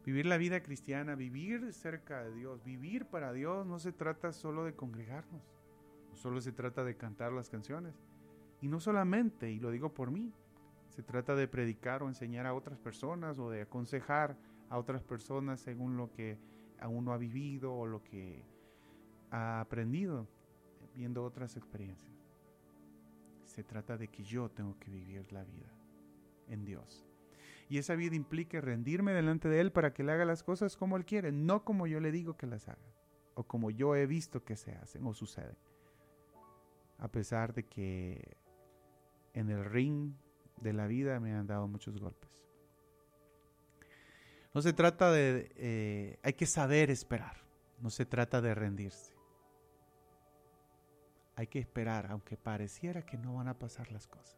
Vivir la vida cristiana, vivir cerca de Dios, vivir para Dios, no se trata solo de congregarnos, no solo se trata de cantar las canciones. Y no solamente, y lo digo por mí, se trata de predicar o enseñar a otras personas o de aconsejar a otras personas según lo que a uno ha vivido o lo que ha aprendido viendo otras experiencias. Se trata de que yo tengo que vivir la vida en Dios. Y esa vida implica rendirme delante de Él para que Él haga las cosas como Él quiere, no como yo le digo que las haga, o como yo he visto que se hacen o suceden. A pesar de que en el ring de la vida me han dado muchos golpes. No se trata de... hay que saber esperar, no se trata de rendirse. Hay que esperar, aunque pareciera que no van a pasar las cosas.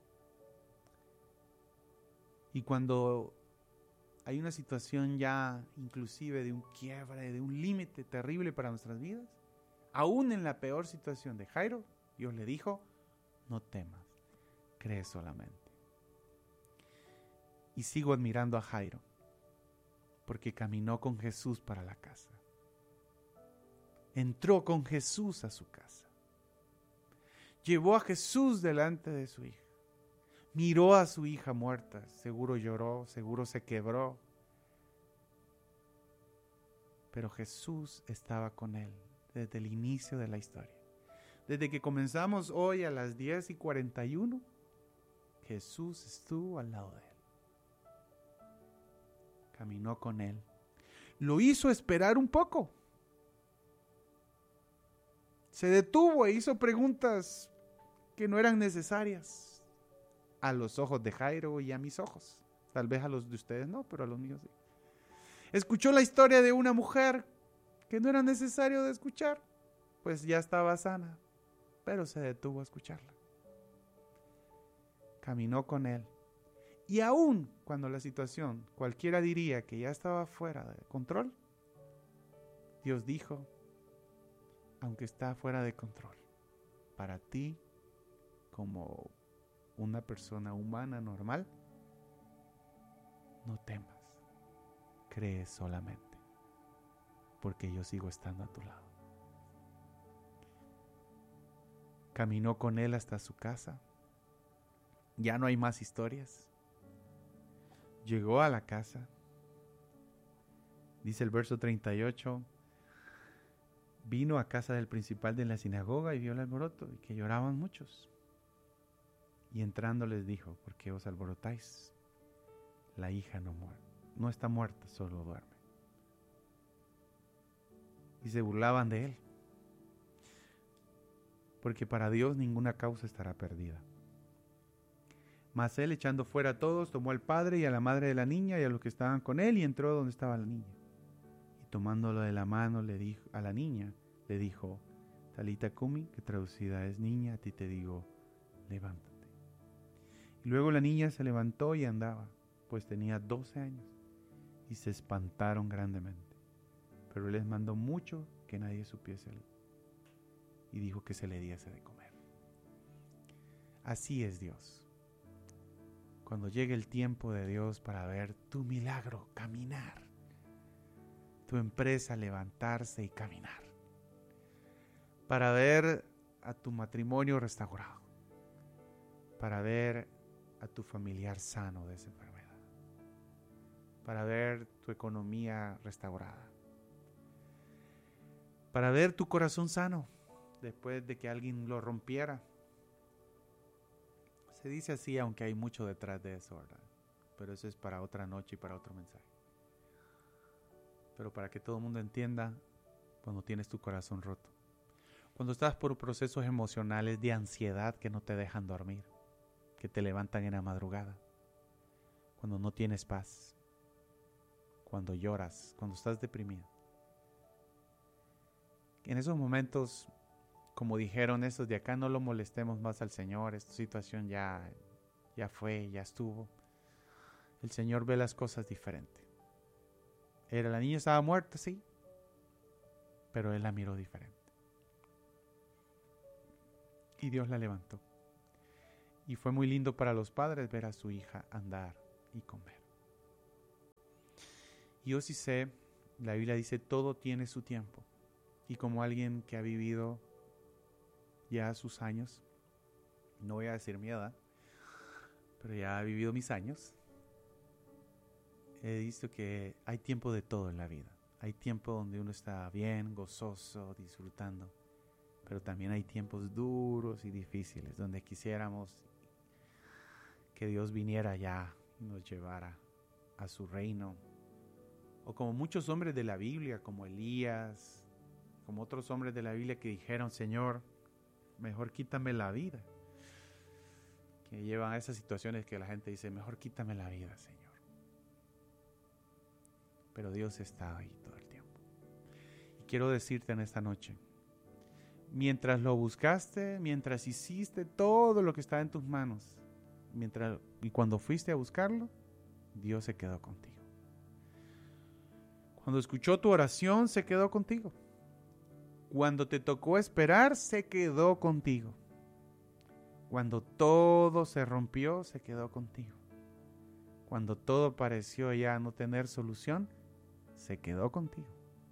Y cuando hay una situación ya inclusive de un quiebre, de un límite terrible para nuestras vidas, aún en la peor situación de Jairo, Dios le dijo, no temas, cree solamente. Y sigo admirando a Jairo, porque caminó con Jesús para la casa. Entró con Jesús a su casa. Llevó a Jesús delante de su hija. Miró a su hija muerta, seguro lloró, seguro se quebró. Pero Jesús estaba con él desde el inicio de la historia. Desde que comenzamos hoy a las 10:41, Jesús estuvo al lado de él. Caminó con él. Lo hizo esperar un poco. Se detuvo e hizo preguntas que no eran necesarias a los ojos de Jairo y a mis ojos. Tal vez a los de ustedes no, pero a los míos sí. Escuchó la historia de una mujer que no era necesario de escuchar, pues ya estaba sana, pero se detuvo a escucharla. Caminó con él. Y aún cuando la situación cualquiera diría que ya estaba fuera de control, Dios dijo, aunque está fuera de control, para ti como una persona humana normal, no temas, cree solamente, porque yo sigo estando a tu lado. Caminó con él hasta su casa. Ya no hay más historias. Llegó a la casa. Dice el verso 38, vino a casa del principal de la sinagoga y vio el alboroto y que lloraban muchos. Y entrando les dijo, ¿por qué os alborotáis? La hija no está muerta, solo duerme. Y se burlaban de él, porque para Dios ninguna causa estará perdida. Mas él, echando fuera a todos, tomó al padre y a la madre de la niña y a los que estaban con él y entró donde estaba la niña. Y tomándolo de la mano le dijo a la niña, le dijo, Talita Kumi, que traducida es niña, a ti te digo, levántate. Y luego la niña se levantó y andaba, pues tenía 12 años, y se espantaron grandemente. Pero él les mandó mucho que nadie supiese, y dijo que se le diese de comer. Así es Dios. Cuando llegue el tiempo de Dios para ver tu milagro caminar, tu empresa levantarse y caminar, para ver a tu matrimonio restaurado, para ver a tu familiar sano de esa enfermedad, para ver tu economía restaurada, para ver tu corazón sano después de que alguien lo rompiera. Se dice así, aunque hay mucho detrás de eso, ¿verdad? Pero eso es para otra noche y para otro mensaje. Pero para que todo el mundo entienda, cuando tienes tu corazón roto, cuando estás por procesos emocionales de ansiedad que no te dejan dormir, que te levantan en la madrugada, cuando no tienes paz, cuando lloras, cuando estás deprimido. En esos momentos, como dijeron estos de acá, no lo molestemos más al Señor, esta situación ya fue, ya estuvo. El Señor ve las cosas diferente. La niña estaba muerta, sí, pero Él la miró diferente. Y Dios la levantó. Y fue muy lindo para los padres ver a su hija andar y comer. Yo sí sé, la Biblia dice, todo tiene su tiempo. Y como alguien que ha vivido ya sus años, no voy a decir mi edad, pero ya he vivido mis años, he visto que hay tiempo de todo en la vida. Hay tiempo donde uno está bien, gozoso, disfrutando, pero también hay tiempos duros y difíciles, donde quisiéramos que Dios viniera ya y nos llevara a su reino. O como muchos hombres de la Biblia, como Elías, como otros hombres de la Biblia que dijeron, Señor, mejor quítame la vida. Que llevan a esas situaciones que la gente dice, mejor quítame la vida, Señor. Pero Dios está ahí todo el tiempo. Y quiero decirte en esta noche, mientras lo buscaste, mientras hiciste todo lo que estaba en tus manos, y cuando fuiste a buscarlo, Dios se quedó contigo. Cuando escuchó tu oración, se quedó contigo. Cuando te tocó esperar, se quedó contigo. Cuando todo se rompió, se quedó contigo. Cuando todo pareció ya no tener solución, se quedó contigo.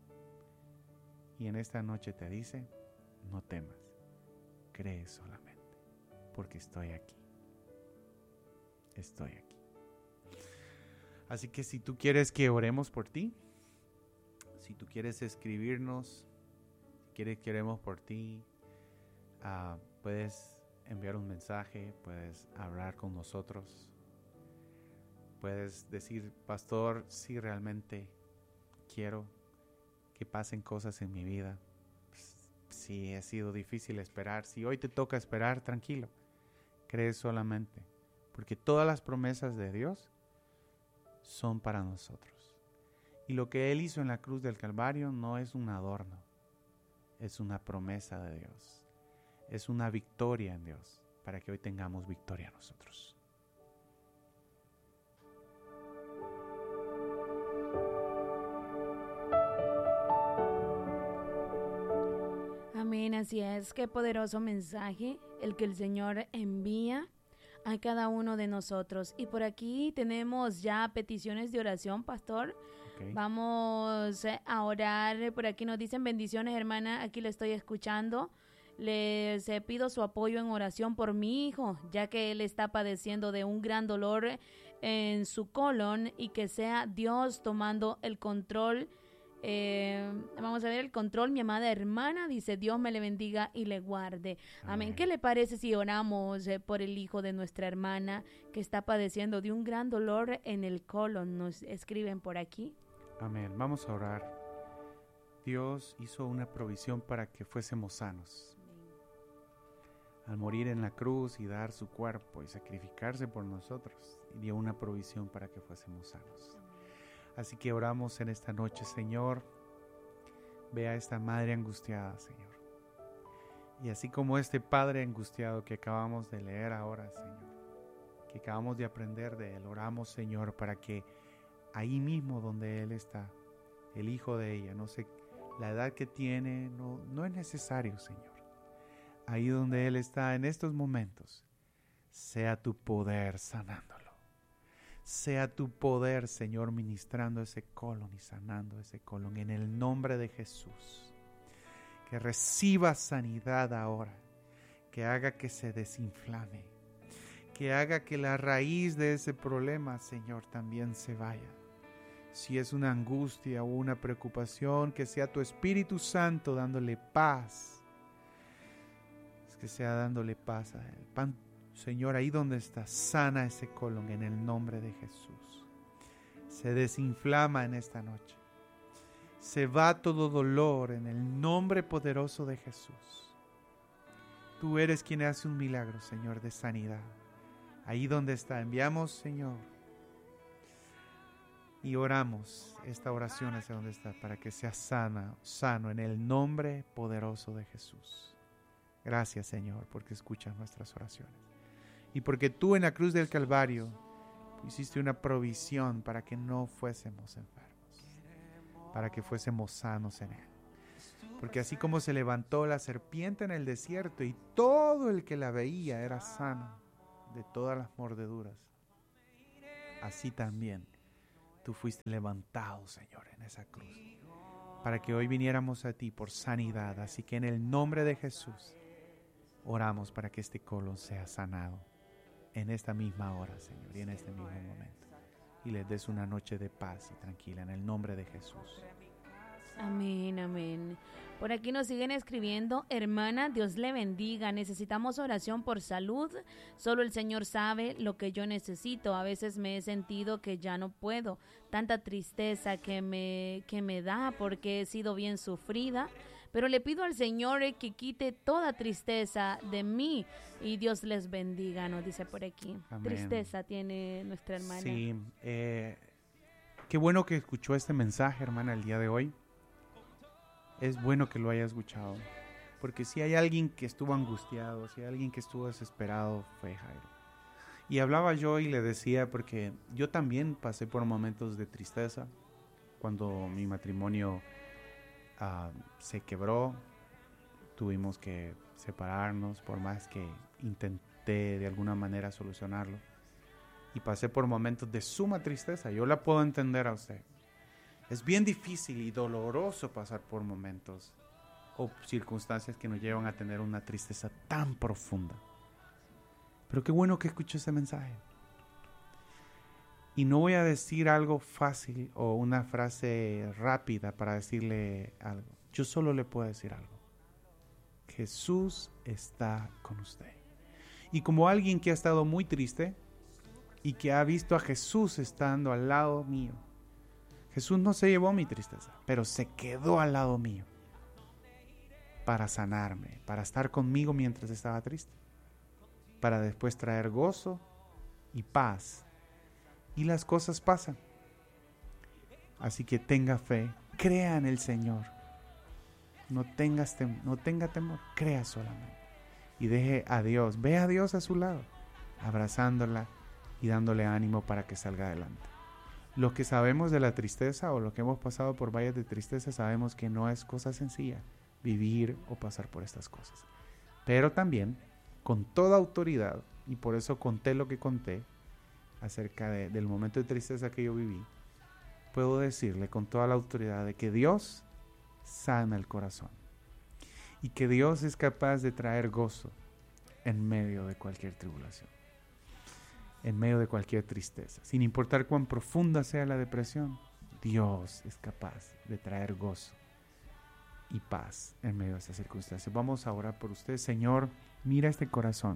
Y en esta noche te dice, no temas, cree solamente, porque estoy aquí. Estoy aquí. Así que si tú quieres que oremos por ti, si tú quieres escribirnos, si quieres que oremos por ti, puedes enviar un mensaje, puedes hablar con nosotros, puedes decir, pastor, si realmente quiero que pasen cosas en mi vida, si ha sido difícil esperar, si hoy te toca esperar, tranquilo, cree solamente, porque todas las promesas de Dios son para nosotros. Y lo que Él hizo en la cruz del Calvario no es un adorno, es una promesa de Dios, es una victoria en Dios, para que hoy tengamos victoria nosotros. Amén, así es, qué poderoso mensaje el que el Señor envía a cada uno de nosotros. Y por aquí tenemos ya peticiones de oración, pastor. Okay. Vamos a orar. Por aquí nos dicen bendiciones, hermana. Aquí le estoy escuchando. Les pido su apoyo en oración por mi hijo, ya que él está padeciendo de un gran dolor en su colon y que sea Dios tomando el control. Vamos a ver el control. Mi amada hermana dice, Dios me le bendiga y le guarde. Amén. ¿Qué le parece si oramos por el hijo de nuestra hermana que está padeciendo de un gran dolor en el colon? Nos escriben por aquí. Amén. Vamos a orar. Dios hizo una provisión para que fuésemos sanos. Al morir en la cruz y dar su cuerpo y sacrificarse por nosotros, dio una provisión para que fuésemos sanos. Así que oramos en esta noche, Señor. Ve a esta madre angustiada, Señor. Y así como este padre angustiado que acabamos de leer ahora, Señor, que acabamos de aprender de él, oramos, Señor, para que ahí mismo donde él está, el hijo de ella, no sé, la edad que tiene, no es necesario, Señor. Ahí donde él está en estos momentos, sea tu poder sanándolo. Sea tu poder, Señor, ministrando ese colon y sanando ese colon en el nombre de Jesús. Que reciba sanidad ahora, que haga que se desinflame, que haga que la raíz de ese problema, Señor, también se vaya. Si es una angustia o una preocupación, que sea tu Espíritu Santo dándole paz, que sea dándole paz a él. Señor, ahí donde está, sana ese colon en el nombre de Jesús. Se desinflama en esta noche. Se va todo dolor en el nombre poderoso de Jesús. Tú eres quien hace un milagro, Señor, de sanidad. Ahí donde está, enviamos, Señor, y oramos esta oración hacia donde está, para que sea sano en el nombre poderoso de Jesús. Gracias, Señor, porque escuchas nuestras oraciones. Y porque tú en la cruz del Calvario hiciste una provisión para que no fuésemos enfermos, para que fuésemos sanos en él. Porque así como se levantó la serpiente en el desierto y todo el que la veía era sano de todas las mordeduras, así también tú fuiste levantado, Señor, en esa cruz, para que hoy viniéramos a ti por sanidad. Así que en el nombre de Jesús, oramos para que este colon sea sanado en esta misma hora, Señor, y en este mismo momento. Y les des una noche de paz y tranquila en el nombre de Jesús. Amén, amén. Por aquí nos siguen escribiendo: hermana, Dios le bendiga. Necesitamos oración por salud. Solo el Señor sabe lo que yo necesito. A veces me he sentido que ya no puedo. Tanta tristeza que me da porque he sido bien sufrida. Pero le pido al Señor que quite toda tristeza de mí. Y Dios les bendiga, nos dice por aquí. Amén. Tristeza tiene nuestra hermana. Sí, qué bueno que escuchó este mensaje, hermana, el día de hoy. Es bueno que lo haya escuchado, porque si hay alguien que estuvo angustiado, si hay alguien que estuvo desesperado, fue Jairo. Y hablaba yo y le decía, porque yo también pasé por momentos de tristeza, cuando mi matrimonio se quebró, tuvimos que separarnos, por más que intenté de alguna manera solucionarlo. Y pasé por momentos de suma tristeza, yo la puedo entender a usted. Es bien difícil y doloroso pasar por momentos o circunstancias que nos llevan a tener una tristeza tan profunda. Pero qué bueno que escuchó ese mensaje. Y no voy a decir algo fácil o una frase rápida para decirle algo. Yo solo le puedo decir algo. Jesús está con usted. Y como alguien que ha estado muy triste y que ha visto a Jesús estando al lado mío, Jesús no se llevó mi tristeza, pero se quedó al lado mío para sanarme, para estar conmigo mientras estaba triste, para después traer gozo y paz. Y las cosas pasan. Así que tenga fe, crea en el Señor. No tenga temor, crea solamente. Y deje a Dios, ve a Dios a su lado, abrazándola y dándole ánimo para que salga adelante. Los que sabemos de la tristeza o los que hemos pasado por valles de tristeza sabemos que no es cosa sencilla vivir o pasar por estas cosas. Pero también, con toda autoridad, y por eso conté lo que conté acerca del momento de tristeza que yo viví, puedo decirle con toda la autoridad de que Dios sana el corazón y que Dios es capaz de traer gozo en medio de cualquier tribulación, en medio de cualquier tristeza. Sin importar cuán profunda sea la depresión, Dios es capaz de traer gozo y paz en medio de estas circunstancias. Vamos a orar por usted. Señor, mira este corazón.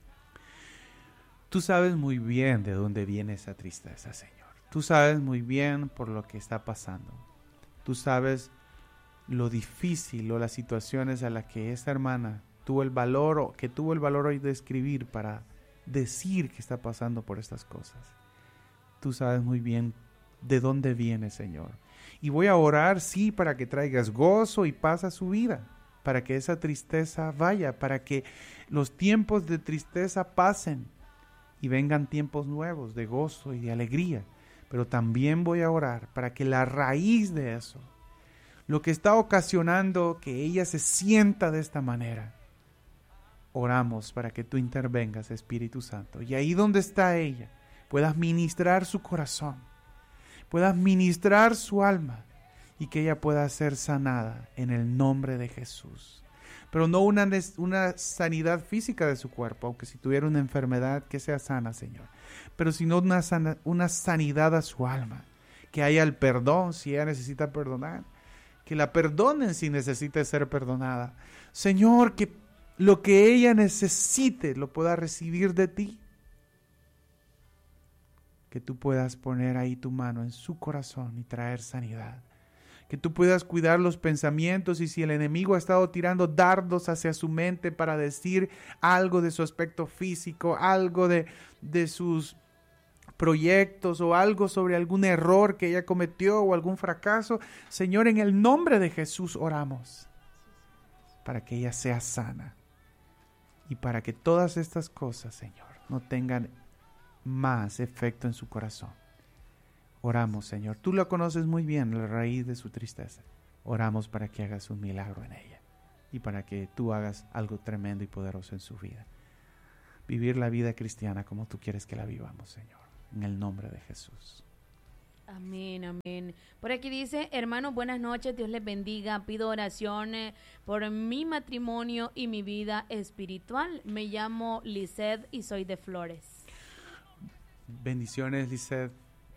Tú sabes muy bien de dónde viene esa tristeza, Señor. Tú sabes muy bien por lo que está pasando. Tú sabes lo difícil o las situaciones a las que esta hermana tuvo el valor hoy de escribir para decir que está pasando por estas cosas. Tú sabes muy bien de dónde viene, Señor. Y voy a orar, sí, para que traigas gozo y paz a su vida, para que esa tristeza vaya, para que los tiempos de tristeza pasen y vengan tiempos nuevos de gozo y de alegría. Pero también voy a orar para que la raíz de eso, lo que está ocasionando que ella se sienta de esta manera, oramos para que tú intervengas, Espíritu Santo, y ahí donde está ella, puedas ministrar su corazón, puedas ministrar su alma, y que ella pueda ser sanada en el nombre de Jesús. Pero no una sanidad física de su cuerpo, aunque si tuviera una enfermedad, que sea sana, Señor. Pero sino una sanidad a su alma, que haya el perdón si ella necesita perdonar, que la perdonen si necesita ser perdonada. Señor, que lo que ella necesite lo pueda recibir de ti. Que tú puedas poner ahí tu mano en su corazón y traer sanidad. Que tú puedas cuidar los pensamientos, y si el enemigo ha estado tirando dardos hacia su mente para decir algo de su aspecto físico, algo de sus proyectos o algo sobre algún error que ella cometió o algún fracaso, Señor, en el nombre de Jesús oramos para que ella sea sana y para que todas estas cosas, Señor, no tengan más efecto en su corazón. Oramos, Señor. Tú lo conoces muy bien, la raíz de su tristeza. Oramos para que hagas un milagro en ella y para que tú hagas algo tremendo y poderoso en su vida. Vivir la vida cristiana como tú quieres que la vivamos, Señor. En el nombre de Jesús. Amén, amén. Por aquí dice, hermanos, buenas noches, Dios les bendiga. Pido oración por mi matrimonio y mi vida espiritual. Me llamo Lisette y soy de Flores. Bendiciones, Lisette.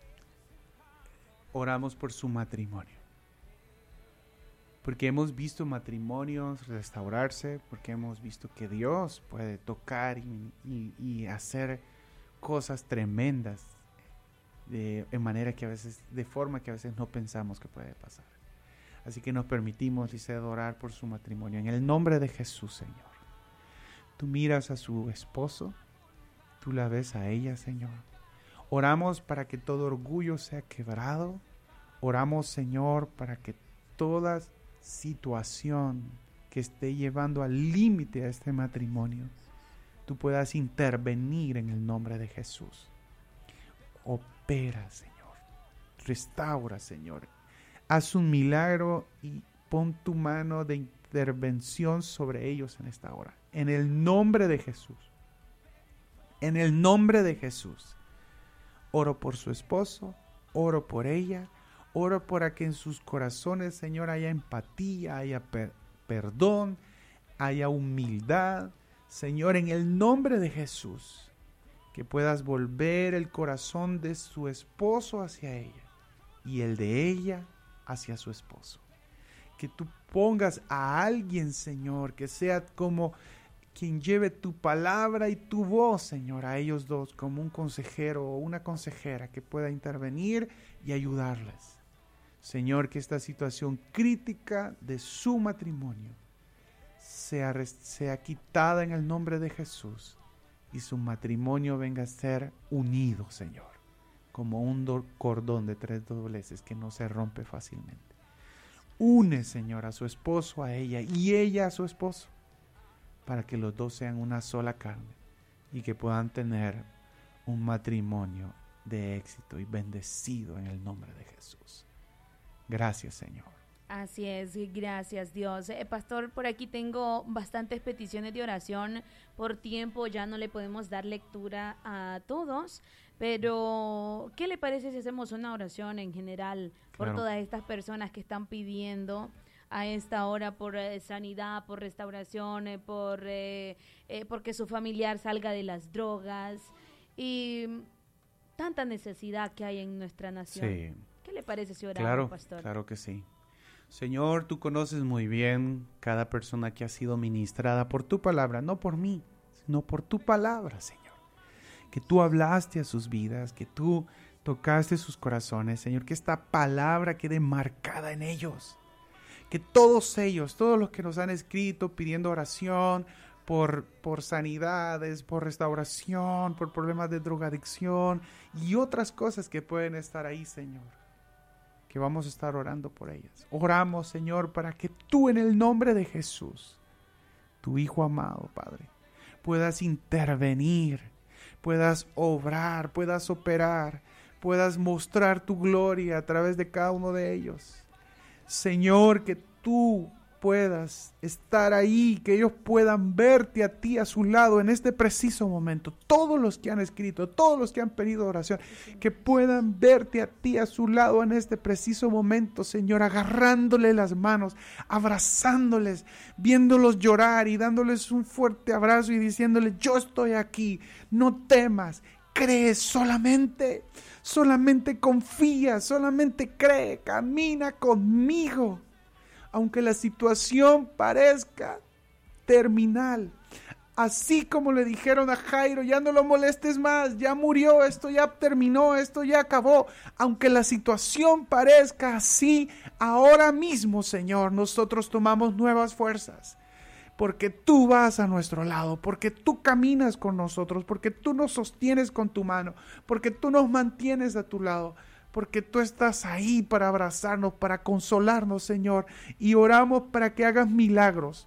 Oramos por su matrimonio. Porque hemos visto matrimonios restaurarse, porque hemos visto que Dios puede tocar y hacer cosas tremendas de forma que a veces no pensamos que puede pasar. Así que nos permitimos, Lisette, orar por su matrimonio. En el nombre de Jesús, Señor. Tú miras a su esposo, tú la ves a ella, Señor. Oramos para que todo orgullo sea quebrado. Oramos, Señor, para que toda situación que esté llevando al límite a este matrimonio, tú puedas intervenir en el nombre de Jesús. Opera, Señor. Restaura, Señor. Haz un milagro y pon tu mano de intervención sobre ellos en esta hora. En el nombre de Jesús. En el nombre de Jesús. Oro por su esposo. Oro por ella. Oro para que en sus corazones, Señor, haya empatía, haya perdón, haya humildad. Señor, en el nombre de Jesús. Que puedas volver el corazón de su esposo hacia ella y el de ella hacia su esposo. Que tú pongas a alguien, Señor, que sea como quien lleve tu palabra y tu voz, Señor, a ellos dos, como un consejero o una consejera que pueda intervenir y ayudarles. Señor, que esta situación crítica de su matrimonio sea quitada en el nombre de Jesús. Y su matrimonio venga a ser unido, Señor, como un cordón de 3 dobleces que no se rompe fácilmente. Une, Señor, a su esposo, a ella y ella a su esposo, para que los dos sean una sola carne y que puedan tener un matrimonio de éxito y bendecido en el nombre de Jesús. Gracias, Señor. Así es, gracias Dios. Pastor, por aquí tengo bastantes peticiones de oración. Por tiempo ya no le podemos dar lectura a todos, pero ¿qué le parece si hacemos una oración en general por todas estas personas que están pidiendo a esta hora por sanidad, por restauración, porque su familiar salga de las drogas y tanta necesidad que hay en nuestra nación? Sí. ¿Qué le parece si oramos, Pastor? Claro que sí. Señor, tú conoces muy bien cada persona que ha sido ministrada por tu palabra, no por mí, sino por tu palabra, Señor. Que tú hablaste a sus vidas, que tú tocaste sus corazones, Señor, que esta palabra quede marcada en ellos. Que todos ellos, todos los que nos han escrito pidiendo oración por sanidades, por restauración, por problemas de drogadicción y otras cosas que pueden estar ahí, Señor, que vamos a estar orando por ellas. Oramos, Señor, para que tú en el nombre de Jesús, tu Hijo amado, Padre, puedas intervenir, puedas obrar, puedas operar, puedas mostrar tu gloria a través de cada uno de ellos. Señor, que tú puedas estar ahí, que ellos puedan verte a ti a su lado en este preciso momento. Todos los que han escrito, todos los que han pedido oración, que puedan verte a ti a su lado en este preciso momento, Señor, agarrándole las manos, abrazándoles, viéndolos llorar y dándoles un fuerte abrazo y diciéndoles: yo estoy aquí, no temas, cree solamente confía, solamente cree, camina conmigo. Aunque la situación parezca terminal, así como le dijeron a Jairo: ya no lo molestes más, ya murió, esto ya terminó, esto ya acabó. Aunque la situación parezca así, ahora mismo, Señor, nosotros tomamos nuevas fuerzas. Porque tú vas a nuestro lado, porque tú caminas con nosotros, porque tú nos sostienes con tu mano, porque tú nos mantienes a tu lado, porque tú estás ahí para abrazarnos, para consolarnos, Señor. Y oramos para que hagas milagros.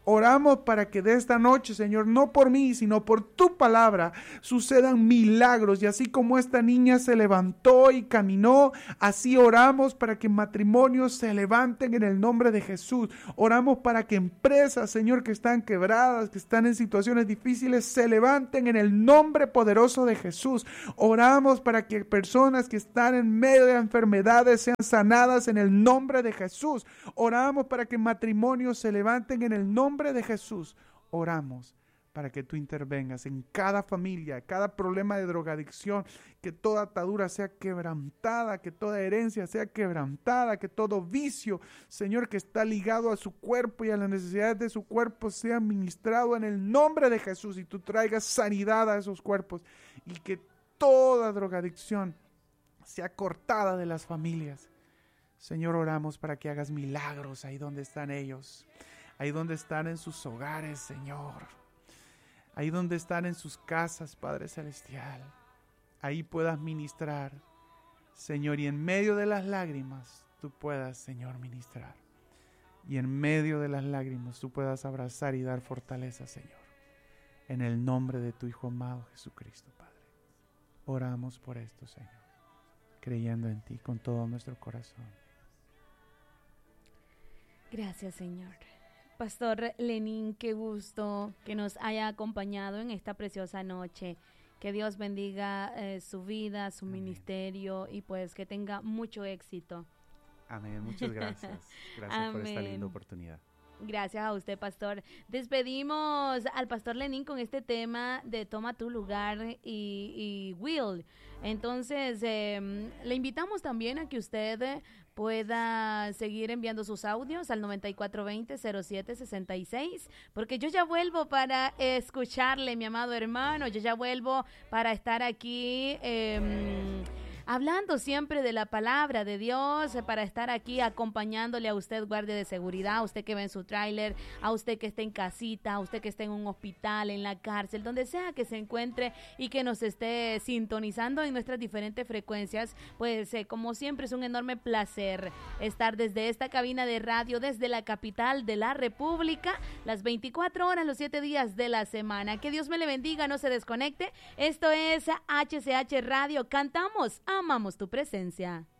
Oramos para que de esta noche, Señor, no por mí, sino por tu palabra, sucedan milagros. Y así como esta niña se levantó y caminó, así oramos para que matrimonios se levanten en el nombre de Jesús. Oramos para que empresas, Señor, que están quebradas, que están en situaciones difíciles, se levanten en el nombre poderoso de Jesús. Oramos para que personas que están en medio de enfermedades sean sanadas en el nombre de Jesús. Oramos para que matrimonios se levanten en el nombre de Jesús. Oramos para que tú intervengas en cada familia, cada problema de drogadicción, que toda atadura sea quebrantada, que toda herencia sea quebrantada, que todo vicio, Señor, que está ligado a su cuerpo y a las necesidades de su cuerpo sea ministrado en el nombre de Jesús, y tú traigas sanidad a esos cuerpos, y que toda drogadicción sea cortada de las familias. Señor, oramos para que hagas milagros ahí donde están ellos, ahí donde están en sus hogares, Señor, ahí donde están en sus casas, Padre Celestial. Ahí puedas ministrar, Señor, y en medio de las lágrimas tú puedas, Señor, ministrar. Y en medio de las lágrimas tú puedas abrazar y dar fortaleza, Señor. En el nombre de tu Hijo amado Jesucristo, Padre. Oramos por esto, Señor, creyendo en ti con todo nuestro corazón. Gracias, Señor. Pastor Lenín, qué gusto que nos haya acompañado en esta preciosa noche. Que Dios bendiga su vida, su Amén. Ministerio, y pues que tenga mucho éxito. Amén. Muchas gracias. Gracias por esta linda oportunidad. Gracias a usted, pastor. Despedimos al pastor Lenín con este tema de Toma tu lugar y Will. Entonces, le invitamos también a que usted pueda seguir enviando sus audios al 9420-0766, porque yo ya vuelvo para escucharle, mi amado hermano. Yo ya vuelvo para estar aquí hablando siempre de la palabra de Dios, para estar aquí acompañándole a usted, guardia de seguridad, a usted que ve en su tráiler, a usted que esté en casita, a usted que esté en un hospital, en la cárcel, donde sea que se encuentre y que nos esté sintonizando en nuestras diferentes frecuencias. Pues como siempre es un enorme placer estar desde esta cabina de radio, desde la capital de la República, las 24 horas, los 7 días de la semana. Que Dios me le bendiga, no se desconecte. Esto es HCH Radio, cantamos, amamos tu presencia.